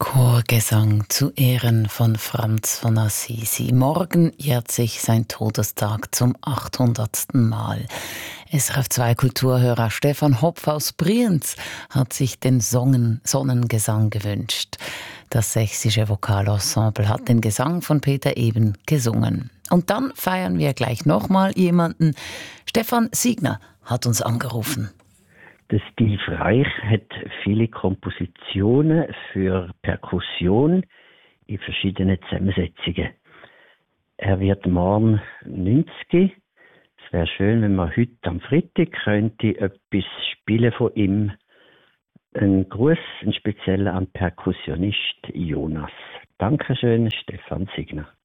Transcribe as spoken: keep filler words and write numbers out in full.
Chorgesang zu Ehren von Franz von Assisi. Morgen jährt sich sein Todestag zum achthundertsten Mal. S R F zwei Kulturhörer Stefan Hopf aus Brienz hat sich den Songen, Sonnengesang gewünscht. Das sächsische Vokalensemble hat den Gesang von Peter Eben gesungen. Und dann feiern wir gleich nochmal jemanden. Stefan Siegner hat uns angerufen. Der Steve Reich hat viele Kompositionen für Perkussion in verschiedenen Zusammensetzungen. Er wird morgen neunzig. Es wäre schön, wenn man heute am Freitag könnte etwas spielen von ihm. Ein Gruß, ein spezieller an Perkussionist Jonas. Dankeschön, Stefan Siegner.